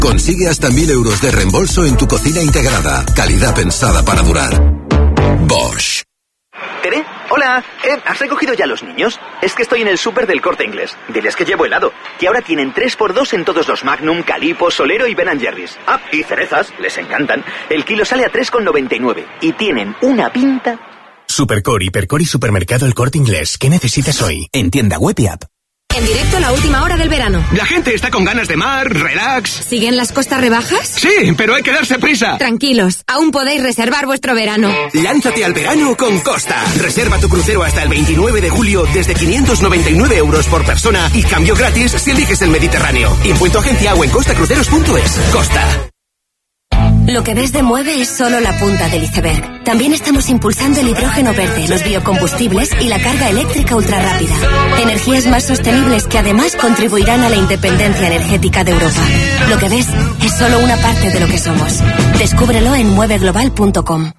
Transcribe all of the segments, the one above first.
Consigue hasta 1.000 euros de reembolso en tu cocina integrada. Calidad pensada para durar. Bosch. ¿Tere? Hola. ¿Has recogido ya a los niños? Es que estoy en el súper del Corte Inglés. Diles que llevo helado. Que ahora tienen 3x2 en todos los Magnum, Calippo, Solero y Ben & Jerry's. Ah, y cerezas. Les encantan. El kilo sale a 3,99. Y tienen una pinta... Supercore, Hipercore y Supermercado El Corte Inglés. ¿Qué necesitas hoy? En tienda web y app. En directo la última hora del verano. La gente está con ganas de mar, relax. ¿Siguen las costas rebajas? Sí, pero hay que darse prisa. Tranquilos, aún podéis reservar vuestro verano. Lánzate al verano con Costa. Reserva tu crucero hasta el 29 de julio desde 599 euros por persona y cambio gratis si eliges el Mediterráneo. Impuesto agencia o en costacruceros.es. Costa. Lo que ves de Mueve es solo la punta del iceberg. También estamos impulsando el hidrógeno verde, los biocombustibles y la carga eléctrica ultrarrápida. Energías más sostenibles que además contribuirán a la independencia energética de Europa. Lo que ves es solo una parte de lo que somos. Descúbrelo en mueveglobal.com.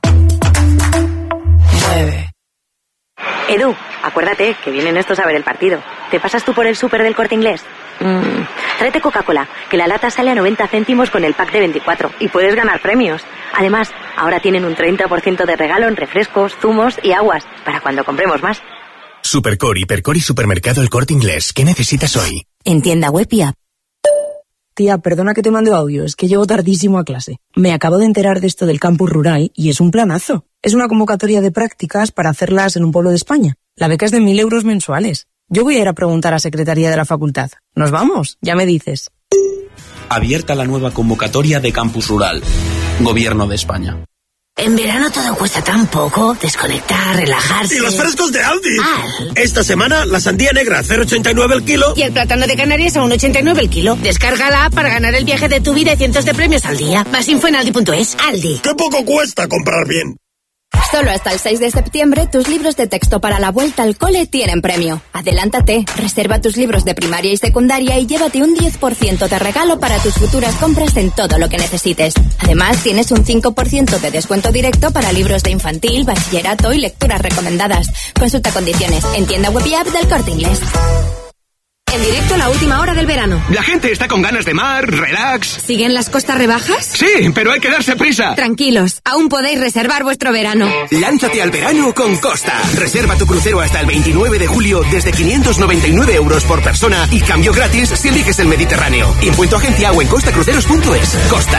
Mueve. Edu, acuérdate que vienen estos a ver el partido. ¿Te pasas tú por el súper del Corte Inglés? Tráete Coca-Cola, que la lata sale a 90 céntimos con el pack de 24 y puedes ganar premios. Además, ahora tienen un 30% de regalo en refrescos, zumos y aguas, para cuando compremos más. Supercore, Hipercore y Supermercado El Corte Inglés. ¿Qué necesitas hoy? En tienda web y app. Tía, perdona que te mande audio, es que llego tardísimo a clase. Me acabo de enterar de esto del campus rural y es un planazo. Es una convocatoria de prácticas para hacerlas en un pueblo de España. La beca es de 1.000 euros mensuales. Yo voy a ir a preguntar a Secretaría de la Facultad. ¿Nos vamos? Ya me dices. Abierta la nueva convocatoria de Campus Rural. Gobierno de España. En verano todo cuesta tan poco. Desconectar, relajarse. ¡Y los frescos de Aldi! Esta semana la sandía negra 0,89 el kilo. Y el plátano de Canarias a 1,89 el kilo. Descárgala para ganar el viaje de tu vida y cientos de premios al día. Más info en aldi.es. Aldi. ¡Qué poco cuesta comprar bien! Solo hasta el 6 de septiembre, tus libros de texto para la vuelta al cole tienen premio. Adelántate, reserva tus libros de primaria y secundaria y llévate un 10% de regalo para tus futuras compras en todo lo que necesites. Además, tienes un 5% de descuento directo para libros de infantil, bachillerato y lecturas recomendadas. Consulta condiciones en tienda web y app del Corte Inglés. En directo la última hora del verano. La gente está con ganas de mar, relax. ¿Siguen las costas rebajas? Sí, pero hay que darse prisa. Tranquilos, aún podéis reservar vuestro verano. Lánzate al verano con Costa. Reserva tu crucero hasta el 29 de julio desde 599 euros por persona y cambio gratis si eliges el Mediterráneo. Impuesto agencia o en costacruceros.es. Costa.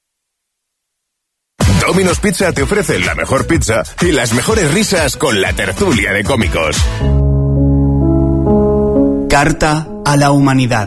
Domino's Pizza te ofrece la mejor pizza y las mejores risas con la tertulia de cómicos. Carta a la humanidad.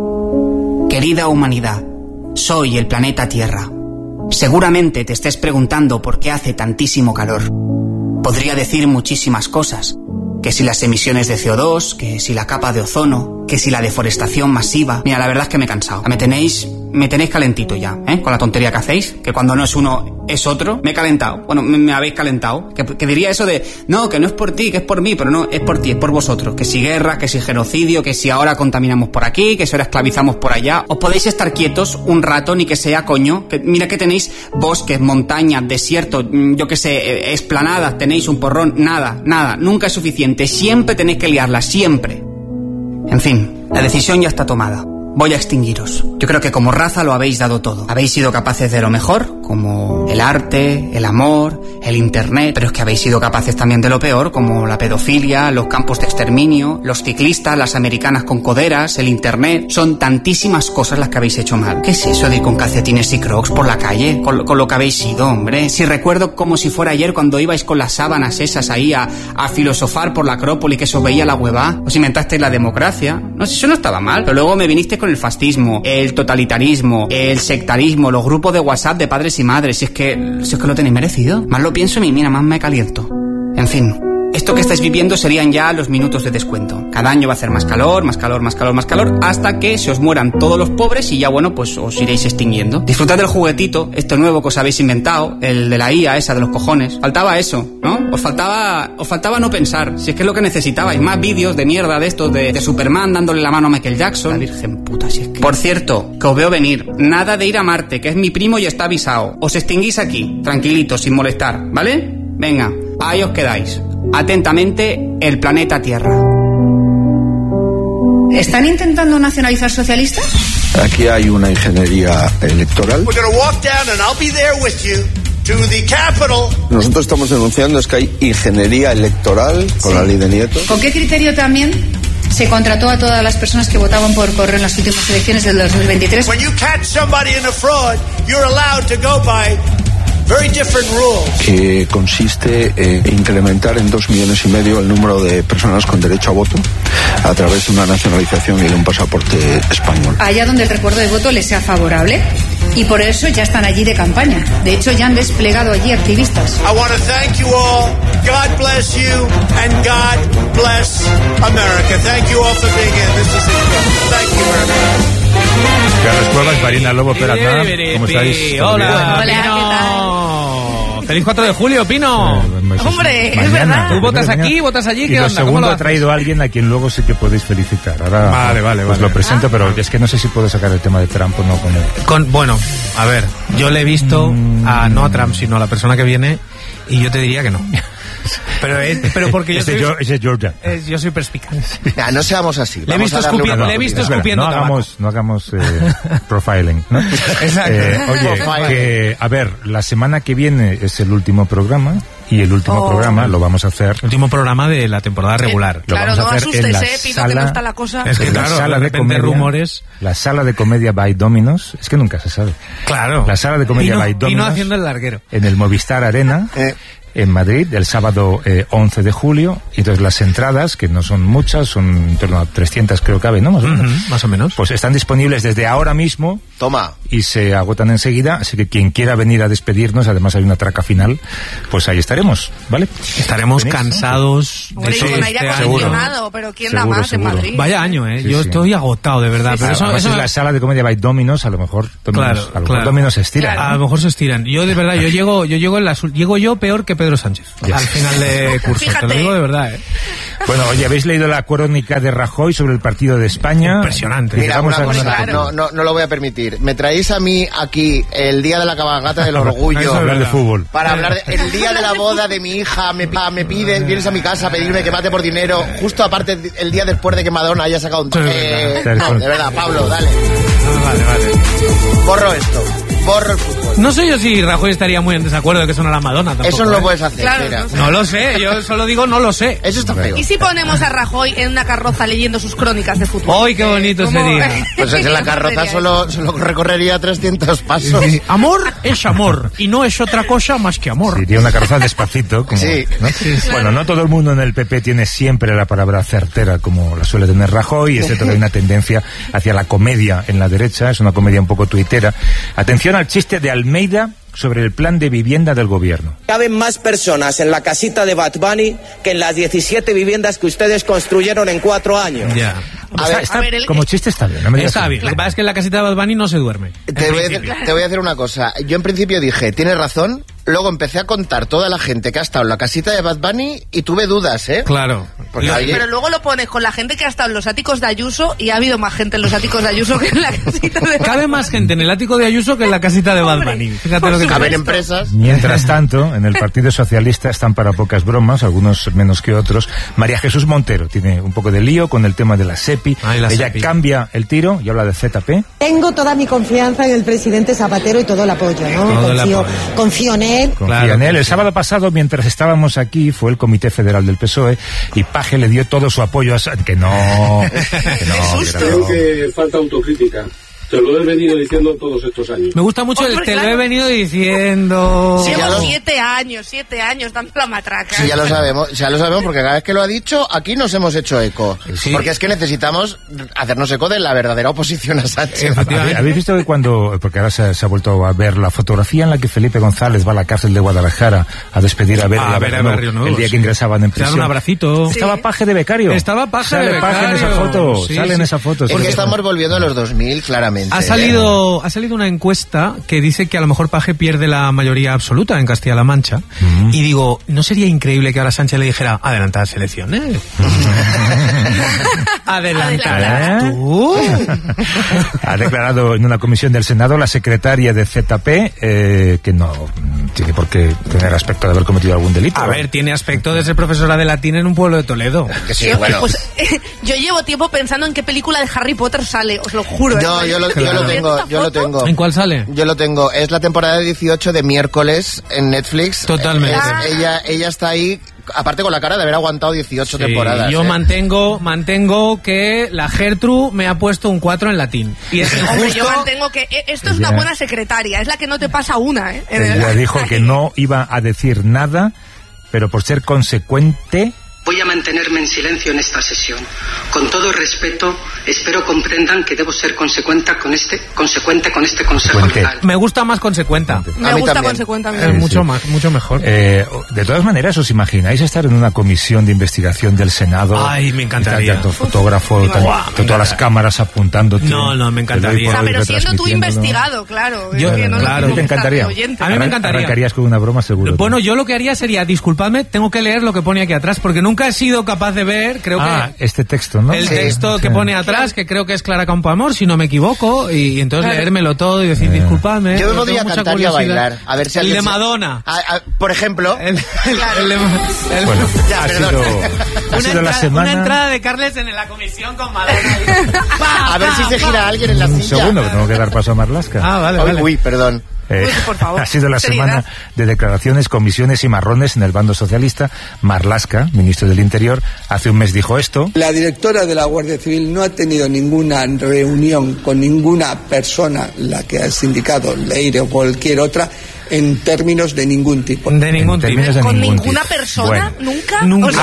Querida humanidad, soy el planeta Tierra. Seguramente te estés preguntando por qué hace tantísimo calor. Podría decir muchísimas cosas. Que si las emisiones de CO2, que si la capa de ozono, que si la deforestación masiva. Mira, la verdad es que me he cansado. Me tenéis calentito ya, con la tontería que hacéis, que cuando no es uno es otro. Me he calentado. Bueno, me habéis calentado. Que diría eso de, no, que no es por ti, que es por mí, pero no, es por ti, es por vosotros. Que si guerra, que si genocidio, que si ahora contaminamos por aquí, que si ahora esclavizamos por allá. Os podéis estar quietos un rato, ni que sea coño. Que mira que tenéis bosques, montañas, desiertos, yo que sé, esplanadas, tenéis un porrón, nada, nunca es suficiente. Siempre tenéis que liarla, siempre. En fin, la decisión ya está tomada. Voy a extinguiros. Yo creo que como raza lo habéis dado todo. Habéis sido capaces de lo mejor, como el arte, el amor, el internet, pero es que habéis sido capaces también de lo peor, como la pedofilia, los campos de exterminio, los ciclistas, las americanas con coderas, el internet. Son tantísimas cosas las que habéis hecho mal. ¿Qué es eso de ir con calcetines y crocs por la calle? Con lo que habéis sido, hombre. Si recuerdo como si fuera ayer cuando ibais con las sábanas esas ahí a filosofar por la Acrópolis, que se os veía la hueva. Os inventasteis la democracia. No sé, eso no estaba mal. Pero luego me vinisteis con el fascismo, el totalitarismo, el sectarismo, los grupos de WhatsApp de padres y madres. Si es que lo tenéis merecido. Más lo pienso y mira, más me caliento. En fin, esto que estáis viviendo serían ya los minutos de descuento. Cada año va a hacer más calor, hasta que se os mueran todos los pobres y ya bueno, pues os iréis extinguiendo. Disfrutad del juguetito, este nuevo que os habéis inventado, el de la IA esa de los cojones. Faltaba eso, ¿no? Os faltaba no pensar. Si es que es lo que necesitabais, más vídeos de mierda de estos de Superman dándole la mano a Michael Jackson. La virgen puta, si es que... Por cierto, que os veo venir. Nada de ir a Marte, que es mi primo y está avisado. Os extinguís aquí, tranquilitos, sin molestar, ¿vale? Venga, ahí os quedáis. Atentamente, el planeta Tierra. ¿Están intentando nacionalizar socialistas? Aquí hay una ingeniería electoral. Nosotros estamos denunciando es que hay ingeniería electoral con la ley de Nieto. ¿Con qué criterio también se contrató a todas las personas que votaban por correo en las últimas elecciones del 2023? Que consiste en incrementar en 2,5 millones el número de personas con derecho a voto a través de una nacionalización y de un pasaporte español. Allá donde el recuerdo de voto les sea favorable, y por eso ya están allí de campaña. De hecho, ya han desplegado allí activistas. I want to thank you all. God bless you and God bless America. Thank you all for being here. This is incredible. Thank you very much. Carlos Cuevas, Marina Lobo, Peralta, ¿cómo estáis? Hola, ¿qué tal? Feliz 4 de julio, Pino. Hombre, mañana, es verdad. ¿Tú votas aquí, votas allí? Y ¿Qué lo onda? segundo, ha traído a alguien a quien luego sí que podéis felicitar. Ahora vale. Lo presento, pero es que no sé si puedo sacar el tema de Trump o no con él. Bueno, a ver, yo le he visto no a Trump, sino a la persona que viene, y yo te diría que no. Pero porque yo soy... Ese es Georgia. Yo soy perspicaz. No seamos así. Le he visto escupiendo tabaco. No hagamos profiling, ¿no? Exacto. Oye, a ver, la semana que viene es el último programa. Y el último programa lo vamos a hacer. Último programa de la temporada regular. Claro, lo vamos no a hacer asustes, en la Pino, sala, que no está la cosa. Es que claro, sala de comedia, rumores. La sala de comedia by Dominos. Es que nunca se sabe. Claro. La sala de comedia by Dominos. Pino haciendo el larguero. En el Movistar Arena. En Madrid, el sábado 11 de julio. Y entonces las entradas, que no son muchas, son en torno a 300 creo que cabe, ¿no? Más o menos. Pues están disponibles desde ahora mismo. Toma. Y se agotan enseguida, así que quien quiera venir a despedirnos, además hay una traca final, pues ahí estaremos, ¿vale? Estaremos cansados. Hombre, y con aire acondicionado, pero ¿quién da más en Madrid? Vaya año, Yo estoy agotado, de verdad. Pero eso es la sala de comedia by Dominos, a lo mejor Dominos se estiran. A lo mejor se estiran. Yo de verdad, llego yo peor que Pedro Sánchez al final de curso. Fíjate. Te lo digo de verdad, Bueno, oye, ¿habéis leído la crónica de Rajoy sobre el partido de España? Impresionante. Mira, no lo voy a permitir. Me traéis a mí aquí el día de la cabalgata del orgullo para hablar de fútbol. Para hablar el día de la boda de mi hija, me piden, vienes a mi casa a pedirme que mate por dinero, justo aparte el día después de que Madonna haya sacado un... no, de verdad, Pablo, dale. Vale. Borro esto. Borro el fútbol. No sé yo si Rajoy estaría muy en desacuerdo de que sonara Madonna tampoco. Eso no lo puedes hacer. Claro, no lo sé, yo solo digo no lo sé. Eso está feo. ¿Y si ponemos a Rajoy en una carroza leyendo sus crónicas de fútbol? ¡Ay, qué bonito sería! Pues es que la carroza solo recorrería 300 pasos. Sí. Amor es amor y no es otra cosa más que amor. Sería una carroza despacito. Como, sí. ¿no? Sí. Bueno, no todo el mundo en el PP tiene siempre la palabra certera como la suele tener Rajoy, excepto que hay una tendencia hacia la comedia en la derecha, es una comedia un poco tuitera. Atención al chiste de Almeida sobre el plan de vivienda del gobierno. Caben más personas en la casita de Bad Bunny que en las 17 viviendas que ustedes construyeron en 4 años. Ya. Como chiste está bien. No me está bien. Lo que pasa es que en la casita de Bad Bunny no se duerme. Te voy a decir una cosa. Yo en principio dije, tienes razón. Luego empecé a contar toda la gente que ha estado en la casita de Bad Bunny y tuve dudas, ¿eh? Claro. Pero luego lo pones con la gente que ha estado en los áticos de Ayuso y ha habido más gente en los áticos de Ayuso que en la casita de Bad Bunny. Cabe más gente en el ático de Ayuso que en la casita de Bad Bunny. Fíjate lo que caben empresas. Mientras tanto, en el Partido Socialista están para pocas bromas, algunos menos que otros. María Jesús Montero tiene un poco de lío con el tema de la SEPI. Ella cambia el tiro y habla de ZP. Tengo toda mi confianza en el presidente Zapatero y todo el apoyo, ¿no? Confío en él. Confía en él. El sábado pasado, mientras estábamos aquí, fue el Comité Federal del PSOE y Paje le dio todo su apoyo a... Creo que falta autocrítica. Te lo he venido diciendo todos estos años. Me gusta mucho te lo he venido diciendo. Llevo 7 años dando la matraca. Sí, ya lo sabemos porque cada vez que lo ha dicho, aquí nos hemos hecho eco. Sí. Porque es que necesitamos hacernos eco de la verdadera oposición a Sánchez. ¿Habéis visto que porque ahora se ha vuelto a ver la fotografía en la que Felipe González va a la cárcel de Guadalajara a despedir a Barrio Nuevo, el día que ingresaban en prisión? Un abracito. Estaba Paje de becario. Estaba Paje de becario. Paje en esa foto. Sale en esa foto. Es que estamos volviendo a los 2000, claramente. Ha salido una encuesta que dice que a lo mejor Paje pierde la mayoría absoluta en Castilla-La Mancha. Y digo, ¿no sería increíble que ahora Sánchez le dijera adelanta las elecciones? ¿Adelantarás tú? Ha declarado en una comisión del Senado la secretaria de ZP que no tiene por qué tener aspecto de haber cometido algún delito. A ver, tiene aspecto de ser profesora de latín en un pueblo de Toledo. Que sí, bueno. Pues, yo llevo tiempo pensando en qué película de Harry Potter sale, os lo juro. No, yo Yo lo tengo. ¿En cuál sale? Yo lo tengo. Es la temporada 18 de Miércoles en Netflix. Totalmente. Ella está ahí, aparte con la cara de haber aguantado 18 temporadas. Yo mantengo que la Gertrude me ha puesto un 4 en latín. Y es Hombre, yo mantengo que esto es una buena secretaria, es la que no te pasa una, ¿eh? Ella dijo que no iba a decir nada, pero por ser consecuente... Voy a mantenerme en silencio en esta sesión. Con todo respeto, espero comprendan que debo ser consecuente con este consejo legal. Me gusta más consecuente. Me gusta consecuente. Mucho mejor. De todas maneras, ¿os imagináis estar en una comisión de investigación del Senado? Ay, me encantaría. Tanto fotógrafo, todas las cámaras apuntando. No, me encantaría. O sea, pero siendo tú investigado, claro. Claro, te encantaría. A mí me encantaría. Arrancarías con una broma seguro. Bueno, yo lo que haría sería, disculpadme, tengo que leer lo que pone aquí atrás, porque nunca he sido capaz de ver, creo que... este texto, ¿no? El texto que pone atrás, que creo que es Clara Campoamor, si no me equivoco, y entonces leérmelo todo y decir, disculpadme. Yo me podría cantar y a bailar. A ver si el de Madonna. Por ejemplo. Bueno, ha sido la semana... Una entrada de Carles en la comisión con Madonna. A ver si se gira alguien en la silla. Un segundo, que tengo que dar paso a Marlaska. Vale. Uy, perdón. Por favor, ha sido la semana de declaraciones, comisiones y marrones en el bando socialista. Marlaska, ministro del Interior, hace un mes dijo esto. La directora de la Guardia Civil no ha tenido ninguna reunión con ninguna persona, la que has indicado, Leire o cualquier otra, en términos de ningún tipo. De ningún tipo. ¿Con ninguna persona? ¿Nunca?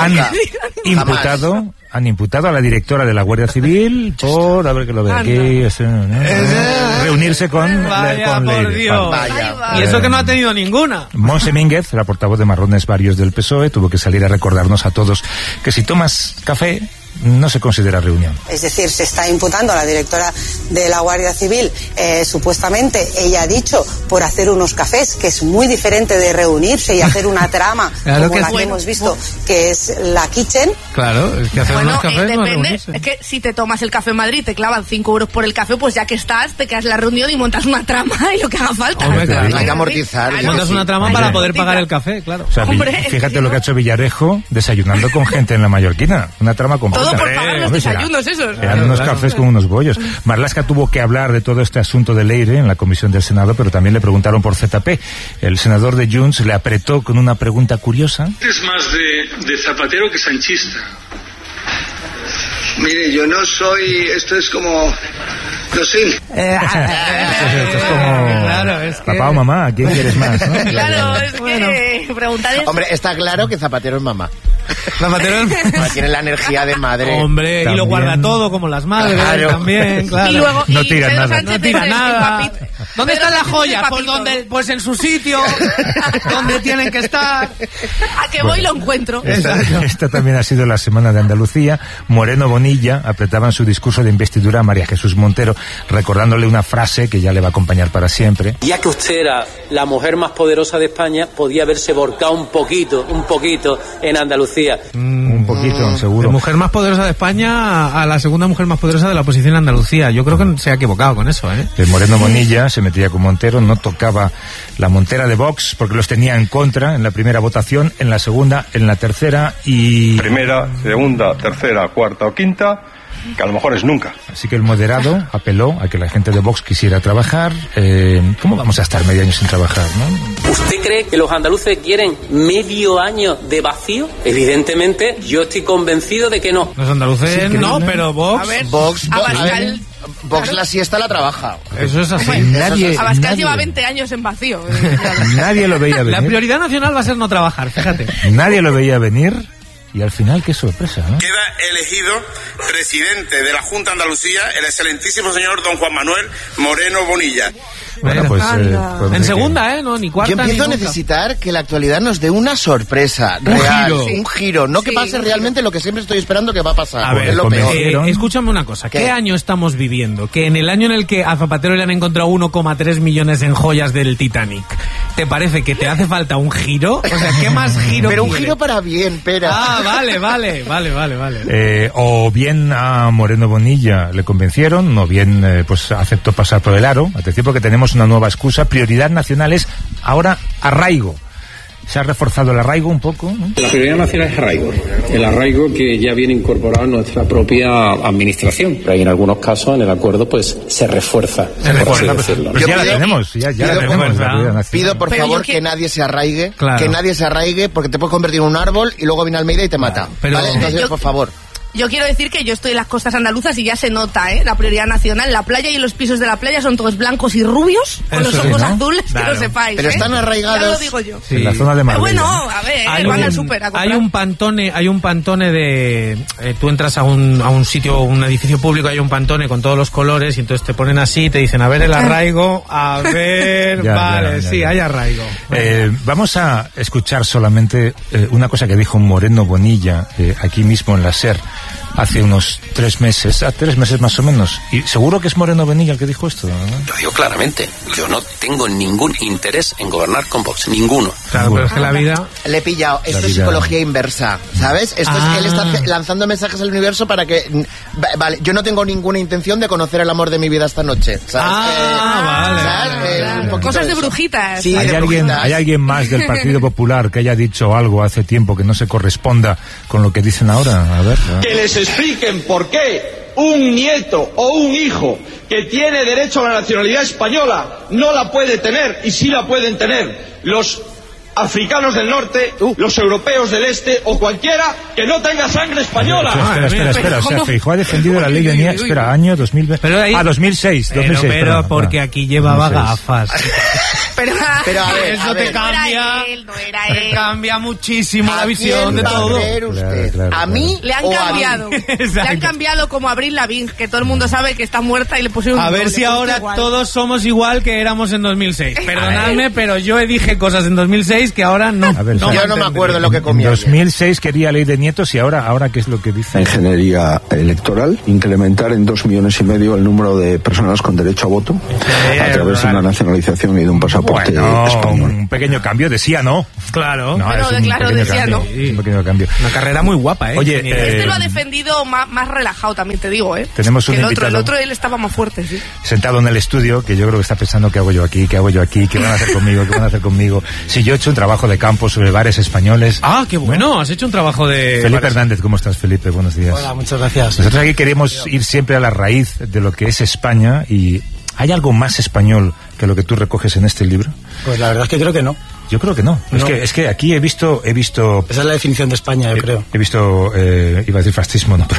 Han imputado a la directora de la Guardia Civil por, a ver que lo veo aquí, reunirse con Leire. Y eso que no ha tenido ninguna. Montse Mínguez, la portavoz de marrones varios del PSOE, tuvo que salir a recordarnos a todos que si tomas café no se considera reunión. Es decir, se está imputando a la directora de la Guardia Civil, supuestamente, ella ha dicho, por hacer unos cafés, que es muy diferente de reunirse y hacer una trama como la que hemos visto, que es la kitchen. Claro, es que hacer unos cafés depende, es que si te tomas el café en Madrid, te clavan 5 euros por el café, pues ya que estás, te quedas en la reunión y montas una trama y lo que haga falta. Hay que amortizar. Montas una trama para poder pagar el café, claro. O sea, fíjate lo que ha hecho Villarejo desayunando con gente en la Mallorquina. Una trama completa. Todo por pagar los desayunos esos. Eran unos cafés con unos bollos. Marlaska tuvo que hablar de todo este asunto de Leire en la comisión del Senado, pero también le preguntaron por ZP. El senador de Junts le apretó con una pregunta curiosa. Es más de Zapatero que sanchista. Mire, yo no soy... Esto es como... No sé. Esto es como... Papá o mamá, ¿quién quieres más? ¿No? Claro, es que preguntar eso... Hombre, está claro que Zapatero es mamá. Zapatero tiene la energía de madre. Hombre, también. Y lo guarda todo como las madres, también, claro. Y luego, no tira nada. No tira nada. ¿Dónde están las joyas? Pues en su sitio, donde tienen que estar. A que voy y lo encuentro. Esta también ha sido la semana de Andalucía. Moreno Bonilla apretaba en su discurso de investidura a María Jesús Montero, recordándole una frase que ya le va a acompañar para siempre. Ya que usted era la mujer más poderosa de España, podía haberse volcado un poquito en Andalucía. Un poquito, seguro. La mujer más poderosa de España a la segunda mujer más poderosa de la oposición en Andalucía. Yo creo que se ha equivocado con eso, ¿eh? El Moreno Bonilla se metía con Montero, no tocaba la montera de Vox porque los tenía en contra en la primera votación, en la segunda, en la tercera y... Primera, segunda, tercera, cuarta o quinta, que a lo mejor es nunca. Así que el moderado apeló a que la gente de Vox quisiera trabajar. ¿Cómo vamos a estar medio año sin trabajar, no? ¿Usted cree que los andaluces quieren medio año de vacío? Evidentemente, yo estoy convencido de que no. Los andaluces no, pero Vox... A ver, Vox la siesta la trabaja. Eso es así. Abascal lleva 20 años en vacío. Nadie lo veía venir. La prioridad nacional va a ser no trabajar, fíjate. Nadie lo veía venir. Y al final, qué sorpresa, ¿no? Queda elegido presidente de la Junta de Andalucía el excelentísimo señor don Juan Manuel Moreno Bonilla. Bueno, pues en segunda, no, ni cuarta. Yo empiezo a necesitar que la actualidad nos dé una sorpresa real, un giro, no que pase realmente lo que siempre estoy esperando que va a pasar. A ver, es lo peor. Escúchame una cosa, ¿qué año estamos viviendo? Que en el año en el que a Zapatero le han encontrado 1,3 millones en joyas del Titanic, ¿te parece que te hace falta un giro? O sea, ¿qué más giro Pero quiere? Un giro para bien, pera. Ah, vale. O bien a Moreno Bonilla le convencieron, o bien pues aceptó pasar por el aro. Atención, porque tenemos una nueva excusa. Prioridad nacional es ahora arraigo. ¿Se ha reforzado el arraigo un poco? ¿No? La prioridad nacional es arraigo. El arraigo que ya viene incorporado en nuestra propia administración. Pero en algunos casos en el acuerdo pues se refuerza. Pues ya la tenemos. Pido por favor que nadie se arraigue. Claro. Que nadie se arraigue porque te puedes convertir en un árbol y luego viene Almeida y te mata. Pero, ¿vale? Entonces, por favor. Yo quiero decir que yo estoy en las costas andaluzas y ya se nota, la prioridad nacional. La playa y los pisos de la playa son todos blancos y rubios, con los ojos azules, claro. Que lo sepáis. Pero están arraigados. Ya lo digo yo. Sí. En la zona de Marbella. Pero bueno, a ver, van al súper a comprar. Hay un pantone de... tú entras a un sitio, un edificio público, hay un pantone con todos los colores y entonces te ponen así, te dicen, a ver el arraigo, a ver... ya. Hay arraigo. Vamos a escuchar solamente una cosa que dijo Moreno Bonilla aquí mismo en la SER hace unos 3 meses más o menos. Y seguro que es Moreno Bonilla el que dijo esto, ¿no? Lo digo claramente, yo no tengo ningún interés en gobernar con Vox, ninguno. Claro, pero es que la vida... Le he pillado, esto es psicología inversa, ¿sabes? Esto es, él está lanzando mensajes al universo para que... Vale, yo no tengo ninguna intención de conocer el amor de mi vida esta noche, ¿sabes? Vale. Cosas de brujitas. Sí, ¿Hay alguien más del Partido Popular que haya dicho algo hace tiempo que no se corresponda con lo que dicen ahora? A ver. Que les expliquen por qué un nieto o un hijo que tiene derecho a la nacionalidad española no la puede tener y sí la pueden tener los africanos del norte, los europeos del este o cualquiera que no tenga sangre española. Espera. O sea, Feijóo ha defendido la ley de niños. Espera, año 2020. 2006. Pero porque aquí llevaba gafas. Pero a ver, eso te cambia. Te cambia muchísimo la visión de todo. Claro. A mí le han cambiado. Le han cambiado como a Avril Lavigne, que todo el mundo sabe que está muerta y le pusieron a ver si ahora todos somos igual que éramos en 2006. Perdonadme, pero yo dije cosas en 2006 que ahora no. A ver, yo no me acuerdo lo que comía. En 2006 quería ley de nietos y ahora ¿qué es lo que dice? Ingeniería electoral, incrementar en 2,5 millones el número de personas con derecho a voto a través de una nacionalización y de un pasaporte español. Un pequeño cambio de sí a no. Claro. De sí a no. Un pequeño cambio. Una carrera muy guapa, Oye, este lo ha defendido más relajado, también te digo, Tenemos un invitado. El otro él estaba más fuerte, sí. Sentado en el estudio, que yo creo que está pensando ¿qué hago yo aquí? ¿Qué van a hacer conmigo? Si yo he hecho un trabajo de campo sobre bares españoles. Ah, qué bueno, has hecho un trabajo de... Felipe Hernández, ¿cómo estás, Felipe? Buenos días. Hola, muchas gracias. Nosotros aquí queremos ir siempre a la raíz de lo que es España y ¿hay algo más español que lo que tú recoges en este libro? Pues la verdad es que creo que no. Yo creo que no. Es que aquí he visto... Esa es la definición de España, yo creo. He visto, iba a decir fascismo, no, pero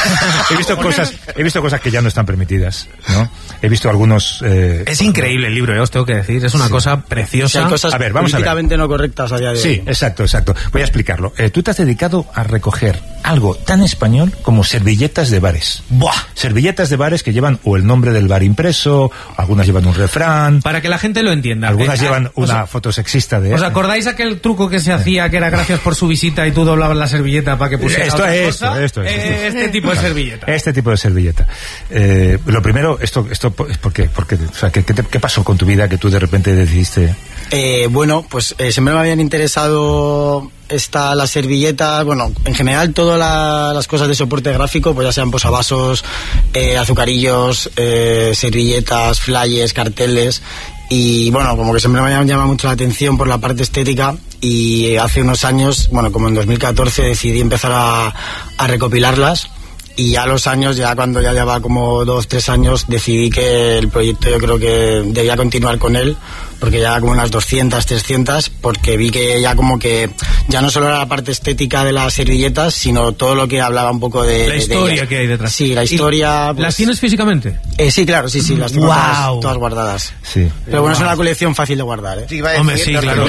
he visto cosas que ya no están permitidas, ¿no? He visto algunos... Es increíble el libro, os tengo que decir. Es una cosa preciosa. Sí, hay cosas políticamente no correctas a día de hoy. Sí, exacto. Voy a explicarlo. Tú te has dedicado a recoger algo tan español como servilletas de bares. ¡Buah! Servilletas de bares que llevan o el nombre del bar impreso, algunas llevan un refrán. Para que la gente lo entienda. Algunas llevan una foto sexista de... ¿Os acordáis aquel truco que se hacía que era gracias por su visita y tú doblabas la servilleta para que pusiera esto. Este tipo de servilleta. Este tipo de servilleta. Lo primero, esto es porque o sea, ¿qué pasó con tu vida que tú de repente decidiste? Bueno, pues siempre me habían interesado las servilletas, bueno, en general todas las cosas de soporte gráfico, pues ya sean posavasos, azucarillos, servilletas, flyers, carteles. Y bueno, como que siempre me ha llamado mucho la atención por la parte estética y hace unos años, bueno, como en 2014 decidí empezar a recopilarlas y a los años, ya cuando ya llevaba como 2-3 años, decidí que el proyecto yo creo que debía continuar con él porque ya como unas 200, 300, porque vi que ya como que ya no solo era la parte estética de las servilletas, sino todo lo que hablaba un poco de... La historia que hay detrás. Sí, la historia... Pues, ¿las tienes físicamente? Sí, claro, sí, las tengo todas guardadas. Sí. Pero bueno, es una colección fácil de guardar, ¿eh? Sí, iba a decir, hombre, sí, claro.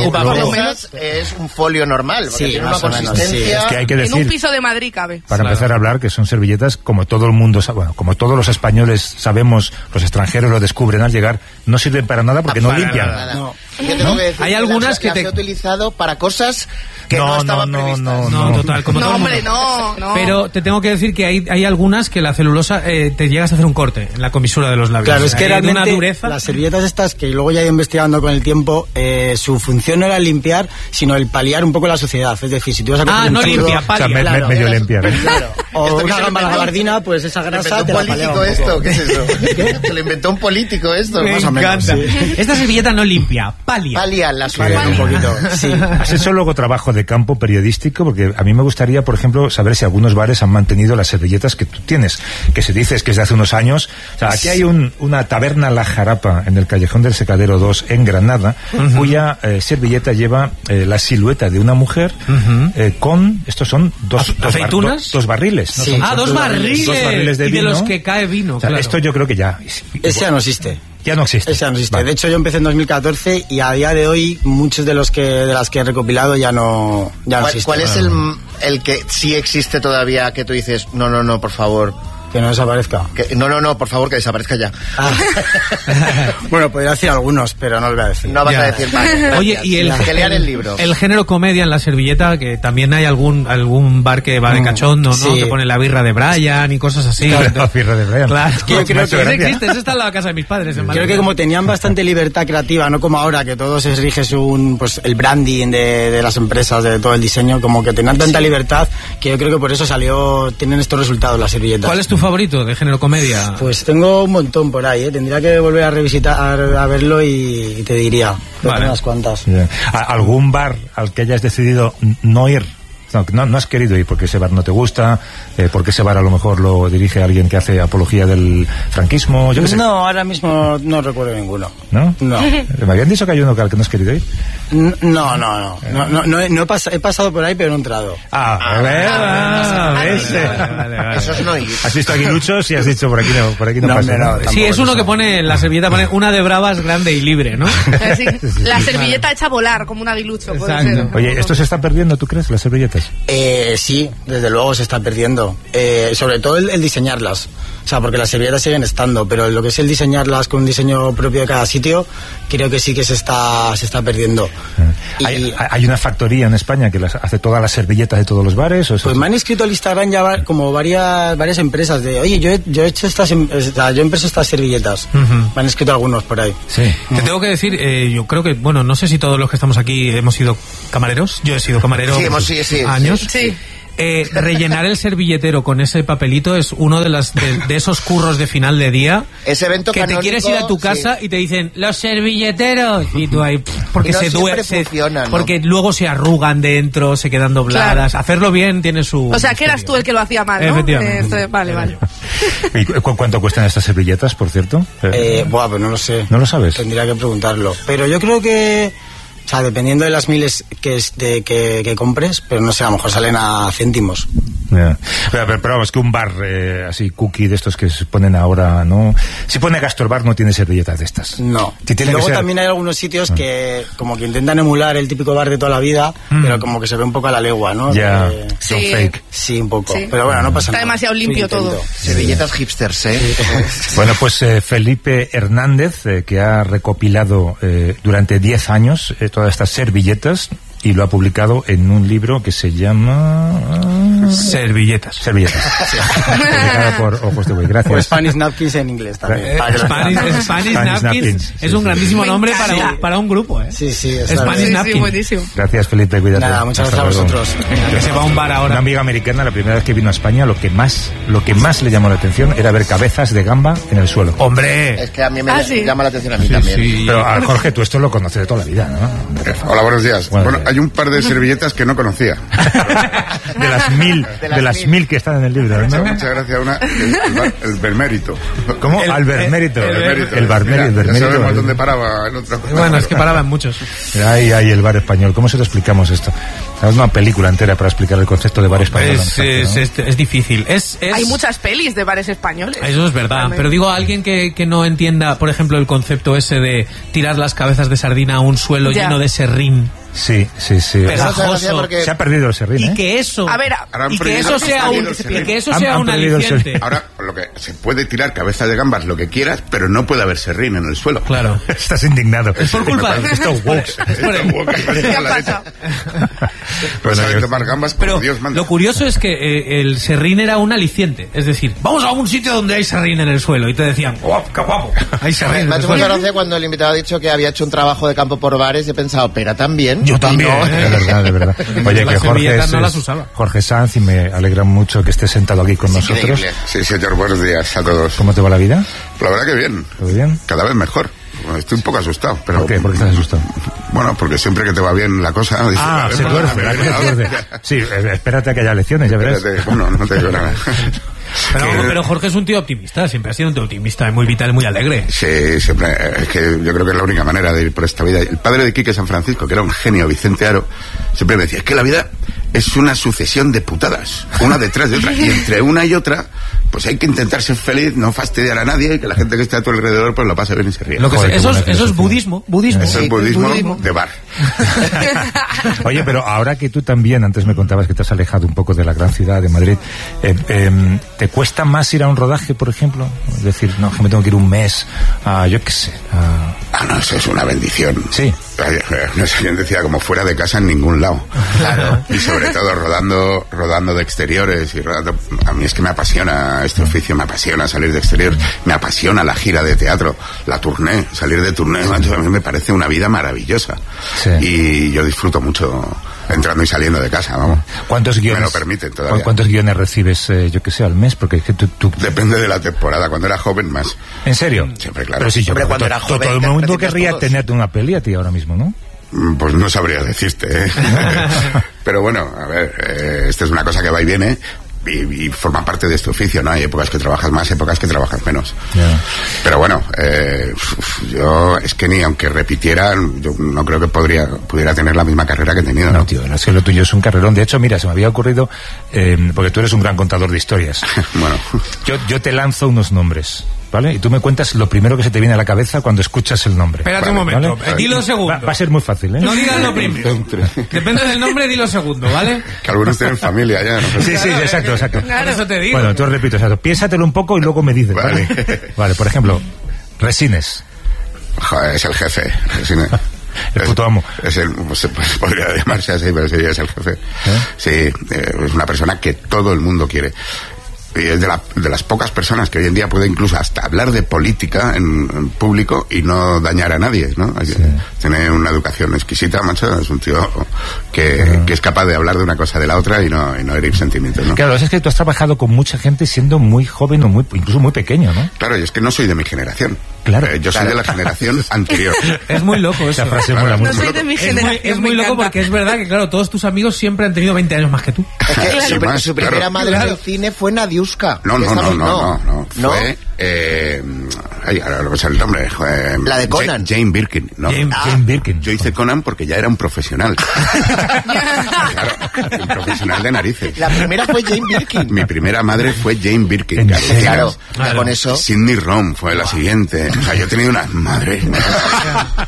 Es un folio normal, porque tiene una consistencia... Sí, es que hay que decir, en un piso de Madrid cabe. Para empezar a hablar, que son servilletas, como todo el mundo sabe, bueno, como todos los españoles sabemos, los extranjeros lo descubren al llegar, no sirven para nada porque no limpian. No. Yo tengo que decir, hay algunas que las he utilizado para cosas que no estaban previstas. No, total, como todo hombre, no. Pero te tengo que decir que hay algunas que la celulosa te llegas a hacer un corte en la comisura de los labios. Claro, es que realmente una dureza. Las servilletas estas, que luego ya he ido investigando con el tiempo, su función no era limpiar, sino el paliar un poco la suciedad. Es decir, si tú vas a coger no limpia, palia. O sea, medio limpiar. Claro. O una gamba gabardina, pues esa grasa te la palea un poco. ¿Esto? ¿Qué es eso? ¿Qué? Se lo inventó un político esto. Me encanta. Sí. Esta servilleta no limpia, Palia las un poquito. Sí. ¿Has hecho luego trabajo de campo periodístico? Porque a mí me gustaría, por ejemplo, saber si algunos bares han mantenido las servilletas que tú tienes, que se dice que es de hace unos años. O sea, aquí hay una taberna La Jarapa en el Callejón del Secadero 2 en Granada, cuya servilleta lleva la silueta de una mujer con, estos son dos barriles. ¿No? Sí. Dos barriles de vino. Y de los que cae vino, o sea, claro. Esto yo creo que ya... Ese ya no existe. Ya no existe. Ese ya no existe. Vale. De hecho, yo empecé en 2014 y a día de hoy muchos de las que he recopilado ya no existen. ¿Cuál es el que sí existe todavía que tú dices, no, por favor... Que no desaparezca. No, por favor, que desaparezca ya. Bueno, podría decir algunos, pero no lo voy a decir. No vas a decir más. Oye, y que lean el libro. El género comedia en la servilleta, que también hay algún bar que va de cachondo, ¿no? Sí. Que pone la birra de Brian y cosas así. Claro, la birra de Brian. Claro. Es que yo creo que existe, eso está en la casa de mis padres. Creo que como tenían bastante libertad creativa, no como ahora, que todo se rige según el branding de las empresas, de todo el diseño, como que tenían tanta libertad que yo creo que por eso tienen estos resultados las servilletas. ¿Cuál es tu favorito de género comedia? Pues tengo un montón por ahí, tendría que volver a revisitar, a verlo y te diría. Vale. Unas cuantas. Yeah. ¿Algún bar al que hayas decidido no ir? No has querido ir porque ese bar no te gusta, porque ese bar a lo mejor lo dirige alguien que hace apología del franquismo, yo qué sé. No, ahora mismo no recuerdo ninguno. ¿No? No. ¿Me habían dicho que hay uno al que no has querido ir? No he pasado por ahí, pero no he entrado. Eso es no ir. ¿Has visto aguiluchos y has dicho por aquí no pasa nada? Sí, es uno que pone, la servilleta pone una de bravas grande y libre, ¿no? Sí, la servilleta hecha a volar, como un aguilucho. Puede ser. Oye, ¿esto se está perdiendo, tú crees, las servilletas? Sí, desde luego se está perdiendo. Sobre todo el diseñarlas. O sea, porque las servilletas siguen estando, pero lo que es el diseñarlas con un diseño propio de cada sitio, creo que sí que se está perdiendo. ¿Hay una factoría en España que hace todas las servilletas de todos los bares? ¿O pues me han escrito al Instagram ya como varias empresas de, oye, yo he hecho yo he impreso estas servilletas. Me han escrito algunos por ahí. Sí. Te tengo que decir, yo creo que, bueno, no sé si todos los que estamos aquí hemos sido camareros. Yo he sido camarero años. Sí. Rellenar el servilletero con ese papelito es uno de esos curros de final de día. Ese evento que canónico, te quieres ir a tu casa y te dicen los servilleteros y tú ahí porque no funciona, ¿no? Porque luego se arrugan dentro, se quedan dobladas. Claro. Hacerlo bien tiene su... O sea, que eras tú el que lo hacía mal, ¿no? Efectivamente. Vale. ¿Y cuánto cuestan estas servilletas, por cierto? Pues no lo sé. ¿No lo sabes? Tendría que preguntarlo. Pero yo creo que... O sea, dependiendo de las miles que compres, pero no sé, a lo mejor salen a céntimos. Yeah. Pero vamos, que un bar así cookie de estos que se ponen ahora, ¿no? Si pone Gastorbar no tiene servilletas de estas. No. Si tiene luego también hay algunos sitios que como que intentan emular el típico bar de toda la vida, pero como que se ve un poco a la legua, ¿no? Ya, son fake. Sí, un poco. Sí. Pero bueno, no pasa nada. Está demasiado limpio todo. Servilletas hipsters, Bueno, pues Felipe Hernández, que ha recopilado durante 10 años todas estas servilletas y lo ha publicado en un libro que se llama... Servilletas. Publicado por Ojos de Buey. Gracias. O Spanish Napkins en inglés también. Spanish Napkins es un grandísimo nombre para un grupo, Sí, Spanish Napkins. Sí, buenísimo. Gracias, Felipe, cuídate. Nada, muchas gracias a vosotros. Que se va a un bar ahora. Una amiga americana, la primera vez que vino a España, lo que más le llamó la atención era ver cabezas de gamba en el suelo. ¡Hombre! Es que a mí me llama la atención a mí también. Sí. Pero Jorge, tú esto lo conoces de toda la vida, ¿no? Hola, buenos días. Bueno, hay un par de servilletas que no conocía. de las mil que están en el libro, ¿no? Muchas gracias. Una, el Bermérito. ¿Cómo? Al Bermérito. El Bermérito. Ya sabemos dónde paraba el otro. Bueno, es que paraban muchos. Ay, el bar español. ¿Cómo se lo explicamos esto? Es una película entera para explicar el concepto de bar español. Es difícil. Hay muchas pelis de bares españoles. Eso es verdad. También. Pero digo, a alguien que no entienda, por ejemplo, el concepto ese de tirar las cabezas de sardina a un suelo lleno de serrín. Sí. Pegajoso. Se ha perdido el serrín, Y que eso, sea un aliciente. Ahora, lo que se puede tirar cabezas de gambas lo que quieras, pero no puede haber serrín en el suelo. Claro. Estás indignado. Es por culpa de estos woks. tomar gambas como Dios manda. Lo curioso es que el serrín era un aliciente. Es decir, vamos a un sitio donde hay serrín en el suelo. Y te decían, ¡guau, qué guapo! Hay serrín. Me ha hecho mucha gracia cuando el invitado ha dicho que había hecho un trabajo de campo por bares y he pensado, ¿pero también? Yo también. De verdad. Oye, que Jorge Sanz, y me alegra mucho que estés sentado aquí con nosotros. Sí, señor, buenos días a todos. ¿Cómo te va la vida? La verdad que bien. ¿Todo bien? Cada vez mejor. estoy un poco asustado. Pero, ¿Por qué? ¿Por qué estás asustado? Bueno, porque siempre que te va bien la cosa... Dices, se tuerce. Sí, espérate a que haya lecciones, ya verás. Bueno, no te digo nada. Pero Jorge es un tío optimista, siempre ha sido un tío optimista, muy vital, muy alegre. Sí, siempre. Es que yo creo que es la única manera de ir por esta vida. El padre de Quique San Francisco, que era un genio, Vicente Aro, siempre me decía, es que la vida es una sucesión de putadas, una detrás de otra, y entre una y otra, pues hay que intentar ser feliz, no fastidiar a nadie, y que la gente que está a tu alrededor pues lo pase bien y se ríe. Eso es budismo. Eso es budismo de bar. Oye, pero ahora que tú también, antes me contabas que te has alejado un poco de la gran ciudad de Madrid, ¿te cuesta más ir a un rodaje, por ejemplo? Es decir, no, que me tengo que ir un mes a, yo qué sé, no, eso es una bendición. Sí. No sé, yo decía, como fuera de casa en ningún lado. Claro. Y sobre todo rodando de exteriores y rodando... A mí es que me apasiona este oficio, me apasiona salir de exterior, me apasiona la gira de teatro, la tournée, salir de tournée, a mí me parece una vida maravillosa. Sí. Y yo disfruto mucho entrando y saliendo de casa, vamos. ¿Cuántos guiones? Me lo permiten todavía. ¿Cuántos guiones recibes, yo que sé, al mes? Porque es que tú... Depende de la temporada, cuando era joven más. ¿En serio? Siempre, claro. Pero sí, Hombre, cuando era joven... Todo el mundo querría tenerte una peli a ti ahora mismo, ¿no? Pues no sabría decirte, ¿eh? Pero bueno, a ver, esta es una cosa que va y viene y forma parte de este oficio, ¿no? Hay épocas que trabajas más, épocas que trabajas menos. Yeah. Pero bueno, yo es que ni aunque repitiera, yo no creo que pudiera tener la misma carrera que he tenido, ¿no? No, tío, es que lo tuyo es un carrerón. De hecho, mira, se me había ocurrido, porque tú eres un gran contador de historias. Bueno. Yo te lanzo unos nombres, ¿vale? Y tú me cuentas lo primero que se te viene a la cabeza cuando escuchas el nombre. Espérate un momento, ¿vale? Dilo segundo. Va a ser muy fácil, ¿eh? No digas lo primero. Depende del nombre, dilo segundo, ¿vale? Que algunos tienen familia ya, ¿no? Sí, exacto. Claro. Por eso te digo. Bueno, tú repito, exacto. Piénsatelo un poco y luego me dices, ¿vale? Vale, por ejemplo, Resines. Joder, es el jefe. Resines. El puto amo. Es el, pues podría llamarse así, pero sí, es el jefe. Sí, es una persona que todo el mundo quiere. Y es de las pocas personas que hoy en día puede incluso hasta hablar de política en público y no dañar a nadie, ¿no? Sí. Tiene una educación exquisita, macho. Es un tío que es capaz de hablar de una cosa de la otra y no herir sentimientos, ¿no? Claro, es que tú has trabajado con mucha gente siendo muy joven o incluso muy pequeño, ¿no? Claro, y es que no soy de mi generación. Claro. Yo soy de la generación anterior. Es muy loco eso. Esa frase mola mucho. No soy de mi generación. Es muy loco porque es verdad que, claro, todos tus amigos siempre han tenido 20 años más que tú. Es que claro, su primera madre del cine fue Nadiuska. No. Fue... ahora no sé el nombre. La de Conan. Jane Birkin. No. Jane Birkin. Yo hice Conan porque ya era un profesional. Claro, un profesional de narices. La primera fue Jane Birkin. Mi primera madre fue Jane Birkin. Claro. Con eso. Sidney Rom fue la siguiente. O sea, yo he tenido una madre.